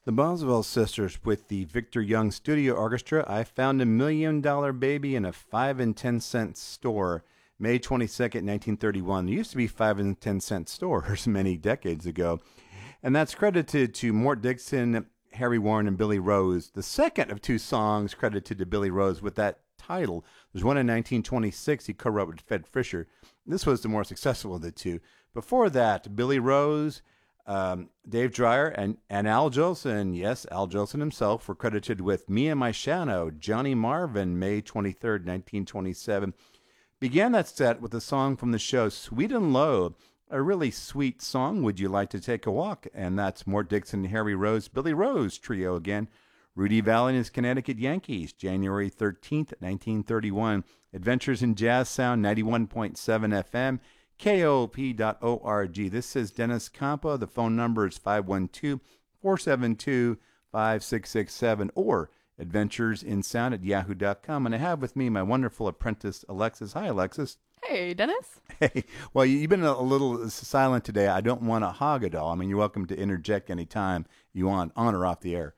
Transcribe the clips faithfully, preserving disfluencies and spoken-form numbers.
The Boswell Sisters with the Victor Young Studio Orchestra. I found a million dollar baby in a five and ten cent store. May twenty-second, nineteen thirty-one. There used to be five and ten cent stores many decades ago. And that's credited to Mort Dixon, Harry Warren, and Billy Rose. The second of two songs credited to Billy Rose with that title. There's one in nineteen twenty-six he co-wrote with Fred Fisher. This was the more successful of the two. Before that, Billy Rose, um, Dave Dreyer, and, and Al Jolson, yes, Al Jolson himself, were credited with Me and My Shano. Johnny Marvin, May twenty-third, nineteen twenty-seven, began that set with a song from the show Sweet and Low, a really sweet song, Would You Like to Take a Walk? And that's Mort Dixon, Harry Rose, Billy Rose trio again. Rudy Valley and his Connecticut Yankees, January thirteenth, nineteen thirty-one. Adventures in Jazz Sound, ninety-one point seven F M, K O P dot org. This is Dennis Campa. The phone number is five one two, four seven two, five six six seven or adventuresinsound at yahoo dot com. And I have with me my wonderful apprentice, Alexis. Hi, Alexis. Hey, Dennis. Hey, well, you've been a little silent today. I don't want to hog it all. I mean, you're welcome to interject anytime you want, on or off the air.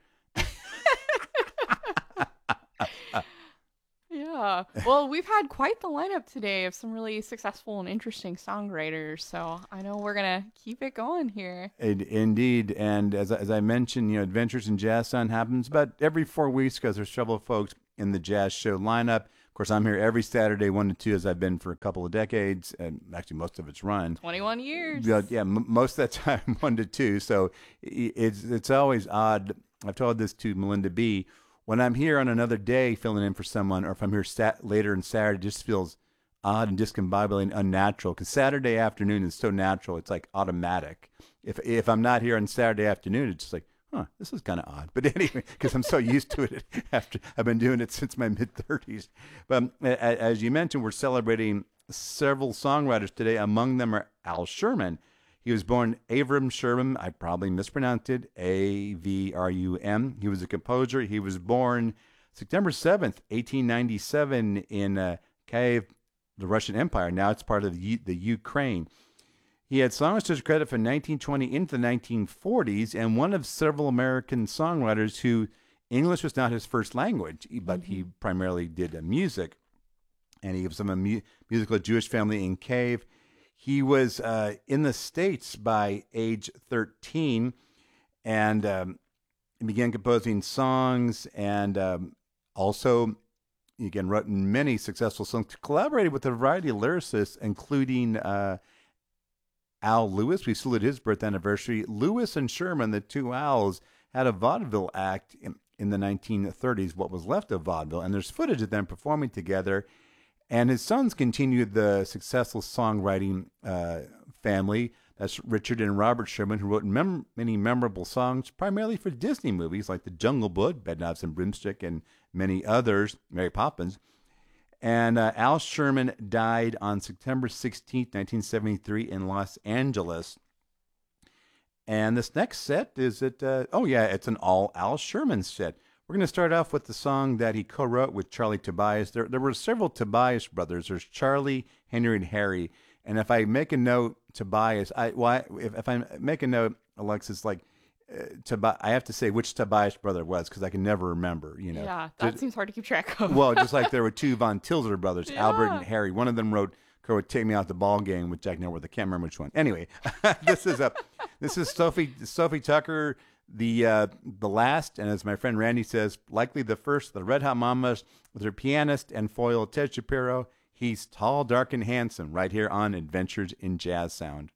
Yeah. Well, we've had quite the lineup today of some really successful and interesting songwriters, so I know we're going to keep it going here. Indeed. And as, as I mentioned, you know, Adventures in Jazz Sound happens about every four weeks because there's several folks in the jazz show lineup. Of course, I'm here every Saturday, one to two, as I've been for a couple of decades, and actually most of it's run. twenty-one years. Yeah, yeah m- most of that time, one to two. So it's it's always odd. I've told this to Melinda B. When I'm here on another day filling in for someone, or if I'm here sat- later on Saturday, it just feels odd and discombobulating, unnatural. Because Saturday afternoon is so natural, it's like automatic. If if I'm not here on Saturday afternoon, it's just like, huh, this is kind of odd. But anyway, because I'm so used to it after I've been doing it since my mid thirties. But um, as you mentioned, we're celebrating several songwriters today. Among them are Al Sherman. He was born Avrum Sherman. I probably mispronounced it. A V R U M. He was a composer. He was born September seventh, eighteen ninety-seven in uh, Kiev, the Russian Empire. Now it's part of the, U- the Ukraine. He had songs to his credit from nineteen twenty into the nineteen forties, and one of several American songwriters who English was not his first language, but mm-hmm. he primarily did uh, music. And he was from a mu- musical Jewish family in Kiev. He was uh, in the States by age thirteen, and um, he began composing songs, and um, also, again, wrote many successful songs, collaborated with a variety of lyricists, including uh, Al Lewis. We saluted his birth anniversary. Lewis and Sherman, the two Als, had a vaudeville act in, in the nineteen thirties, what was left of vaudeville, and there's footage of them performing together. And his sons continued the successful songwriting uh, family. That's Richard and Robert Sherman, who wrote mem- many memorable songs, primarily for Disney movies like The Jungle Book, Bedknobs and Broomstick, and many others, Mary Poppins. And uh, Al Sherman died on September sixteenth, nineteen seventy-three in Los Angeles. And this next set is, it? Uh, oh yeah, it's an all Al Sherman set. We're going to start off with the song that he co-wrote with Charlie Tobias. There, there were several Tobias brothers. There's Charlie, Henry, and Harry. And if I make a note, Tobias, I why if, if I make a note, Alexis, like uh, Tobias, I have to say which Tobias brother it was because I can never remember. You know, yeah, that just, seems hard to keep track of. Well, just like there were two Von Tilzer brothers, yeah. Albert and Harry. One of them wrote co-wrote "Take Me Out the Ball Game" with Jack Norworth. I can't remember which one. Anyway, this is a this is Sophie Sophie Tucker. The uh, the last, and as my friend Randy says, likely the first, the Red Hot Mamas with their pianist and foil Ted Shapiro. He's tall, dark, and handsome right here on Adventures in Jazz Sound.